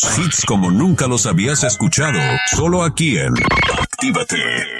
hits como nunca los habías escuchado, solo aquí en Actívate.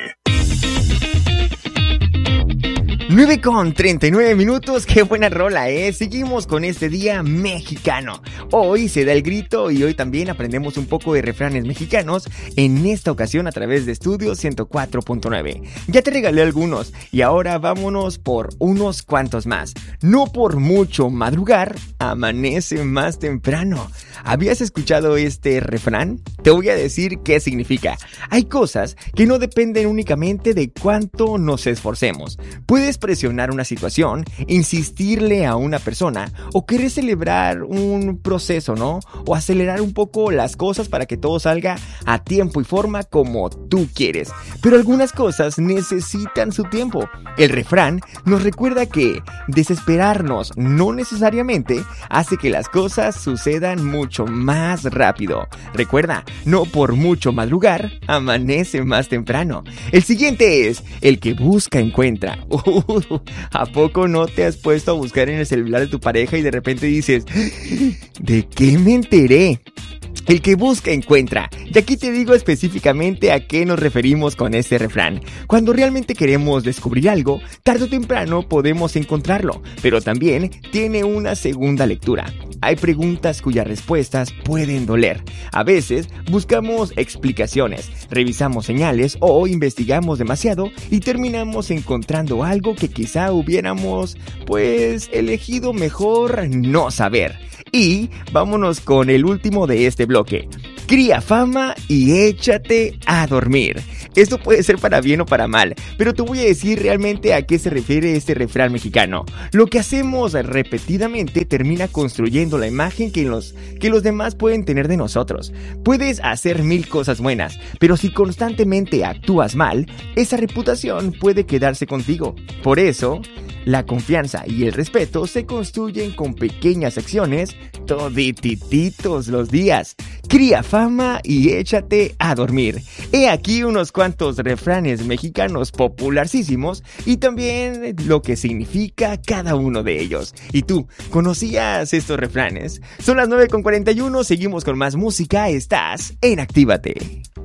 9:39, qué buena rola, Seguimos con este día mexicano. Hoy se da el grito y hoy también aprendemos un poco de refranes mexicanos, en esta ocasión a través de Estudio 104.9. Ya te regalé algunos y ahora vámonos por unos cuantos más. No por mucho madrugar, amanece más temprano. ¿Habías escuchado este refrán? Te voy a decir qué significa. Hay cosas que no dependen únicamente de cuánto nos esforcemos. Puedes presionar una situación, insistirle a una persona o querer celebrar un proceso, ¿no? O acelerar un poco las cosas para que todo salga a tiempo y forma como tú quieres. Pero algunas cosas necesitan su tiempo. El refrán nos recuerda que desesperarnos no necesariamente hace que las cosas sucedan mucho más rápido. Recuerda, no por mucho madrugar, amanece más temprano. El siguiente es: el que busca encuentra. ¿A poco no te has puesto a buscar en el celular de tu pareja y de repente dices, ¿de qué me enteré? El que busca encuentra. Y aquí te digo específicamente a qué nos referimos con este refrán. Cuando realmente queremos descubrir algo, tarde o temprano podemos encontrarlo, pero también tiene una segunda lectura. Hay preguntas cuyas respuestas pueden doler. A veces buscamos explicaciones, revisamos señales o investigamos demasiado y terminamos encontrando algo que quizá hubiéramos, elegido mejor no saber. Y vámonos con el último de este bloque. Cría fama y échate a dormir. Esto puede ser para bien o para mal, pero te voy a decir realmente a qué se refiere este refrán mexicano. Lo que hacemos repetidamente termina construyendo la imagen que los demás pueden tener de nosotros. Puedes hacer 1000 cosas buenas, pero si constantemente actúas mal, esa reputación puede quedarse contigo. Por eso, la confianza y el respeto se construyen con pequeñas acciones todititos los días. Cría fama y échate a dormir. He aquí unos cuantos refranes mexicanos popularísimos y también lo que significa cada uno de ellos. ¿Y tú, conocías estos refranes? Son las 9:41, seguimos con más música, estás en Actívate.